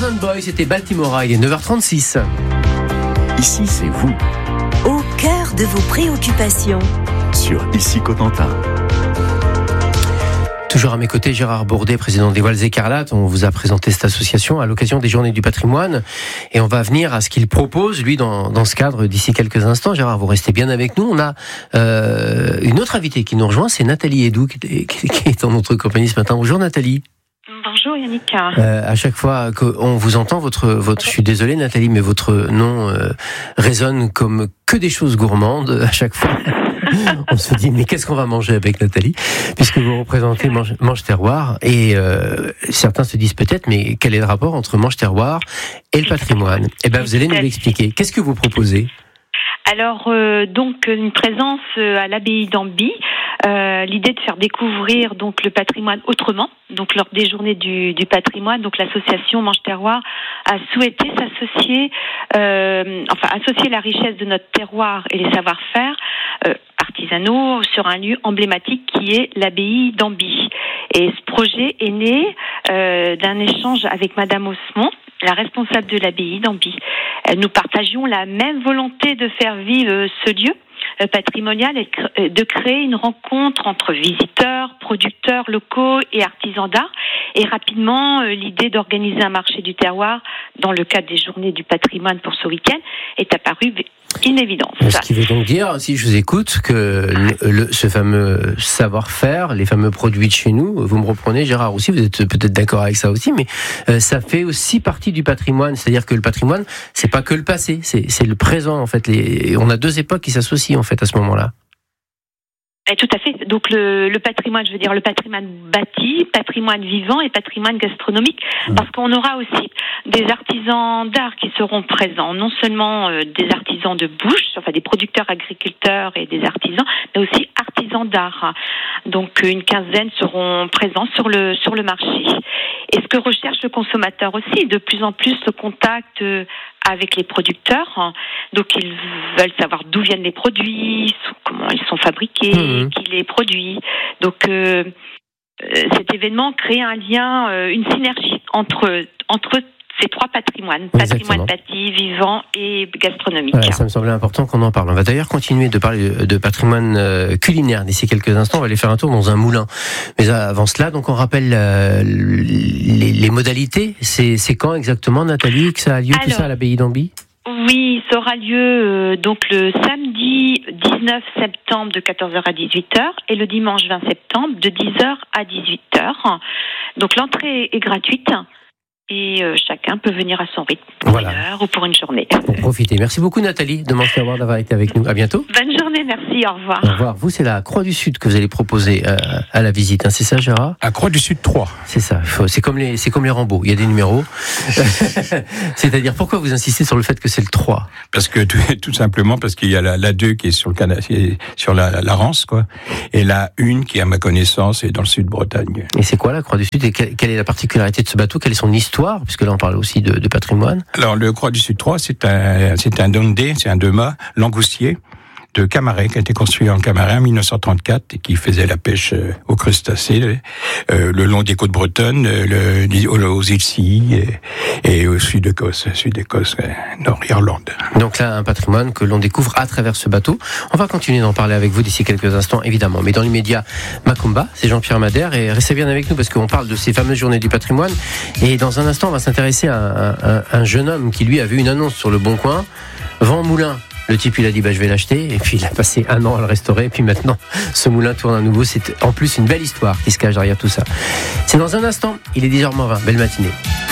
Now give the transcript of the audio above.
Northern Boy, c'était Baltimora, il est 9h36. Ici, c'est vous. Au cœur de vos préoccupations. Sur Ici Cotentin. Toujours à mes côtés, Gérard Bourdet, président des Voiles Écarlates. On vous a présenté cette association à l'occasion des Journées du Patrimoine. Et on va venir à ce qu'il propose, lui, dans ce cadre, d'ici quelques instants. Gérard, vous restez bien avec nous. On a une autre invitée qui nous rejoint, c'est Nathalie Hédou, qui est en notre compagnie ce matin. Bonjour Nathalie. Bonjour Yannick. À chaque fois qu'on vous entend, je suis désolé Nathalie, mais votre nom résonne comme que des choses gourmandes à chaque fois. On se dit, mais qu'est-ce qu'on va manger avec Nathalie, puisque vous représentez Manche Terroir, et certains se disent peut-être, mais quel est le rapport entre Manche Terroir et le patrimoine ? Eh bien, vous allez nous l'expliquer. Qu'est-ce que vous proposez ? Alors, donc, une présence à l'abbaye d'Amby, l'idée de faire découvrir donc le patrimoine autrement. Donc, lors des Journées du patrimoine, donc l'association Manche Terroir a souhaité associer la richesse de notre terroir et les savoir-faire artisanaux sur un lieu emblématique qui est l'abbaye d'Amby. Et ce projet est né d'un échange avec Madame Osmond, la responsable de l'abbaye d'Amby. Nous partagions la même volonté de faire vivre ce lieu patrimonial et de créer une rencontre entre visiteurs, producteurs locaux et artisans d'art. Et rapidement, l'idée d'organiser un marché du terroir dans le cadre des Journées du patrimoine pour ce week-end est apparue une évidence. Ce qui veut donc dire, si je vous écoute, que ce fameux savoir-faire, les fameux produits de chez nous, vous me reprenez Gérard aussi, vous êtes peut-être d'accord avec ça aussi, mais ça fait aussi partie du patrimoine. C'est-à-dire que le patrimoine, c'est pas que le passé, c'est le présent en fait. On a deux époques qui s'associent en fait à ce moment-là. Tout à fait. Donc le patrimoine, je veux dire le patrimoine bâti, patrimoine vivant et patrimoine gastronomique, parce qu'on aura aussi des artisans d'art qui seront présents, non seulement des artisans de bouche, enfin des producteurs agriculteurs et des artisans, mais aussi artisans d'art. Donc une quinzaine seront présents sur le marché. Et ce que recherche le consommateur aussi, de plus en plus le contact avec les producteurs. Donc ils veulent savoir d'où viennent les produits, comment ils sont fabriqués, qui les produit. Donc cet événement crée un lien, une synergie entre ces trois patrimoines, patrimoine bâti, vivant et gastronomique. Ouais, ça me semblait important qu'on en parle. On va d'ailleurs continuer de parler de patrimoine culinaire d'ici quelques instants. On va aller faire un tour dans un moulin. Mais avant cela, donc on rappelle les modalités. C'est quand exactement, Nathalie, que ça a lieu, tout ça à l'abbaye d'Amby ? Oui, ça aura lieu donc le samedi 19 septembre de 14h à 18h et le dimanche 20 septembre de 10h à 18h. Donc l'entrée est gratuite. Et chacun peut venir à son rythme, pour une heure ou pour une journée. Pour profiter. Merci beaucoup Nathalie de Manche Terroir d'avoir été avec nous. À bientôt. Bonne journée, merci, au revoir. Au revoir. Vous, c'est la Croix du Sud que vous allez proposer à la visite, hein, c'est ça Gérard ? À Croix du Sud 3. C'est ça, c'est comme les Rambo, il y a des numéros. C'est-à-dire, pourquoi vous insistez sur le fait que c'est le 3 ? Parce que tout simplement parce qu'il y a la 2 qui est sur le Canada, sur la Rance, quoi. Et la 1 qui, à ma connaissance, est dans le Sud-Bretagne. Et c'est quoi la Croix du Sud ? Et quelle est la particularité de ce bateau ? Quelle est son histoire ? Puisque là on parle aussi de patrimoine. Alors le Croix du Sud 3, c'est un Dundee, c'est un deux-mâts langoustier de Camaret, qui a été construit en Camaret en 1934 et qui faisait la pêche aux crustacés le long des côtes bretonnes, aux îles Scilly et au Sud-Écosse, Nord-Irlande. Donc là, un patrimoine que l'on découvre à travers ce bateau. On va continuer d'en parler avec vous d'ici quelques instants, évidemment. Mais dans l'immédiat, Macumba, c'est Jean-Pierre Madère, et restez bien avec nous parce qu'on parle de ces fameuses Journées du patrimoine. Et dans un instant, on va s'intéresser à un jeune homme qui, lui, a vu une annonce sur le Bon Coin, vent moulin. Le type, il a dit, je vais l'acheter. Et puis, il a passé 1 an à le restaurer. Et puis maintenant, ce moulin tourne à nouveau. C'est en plus une belle histoire qui se cache derrière tout ça. C'est dans un instant. Il est 10h20. Belle matinée.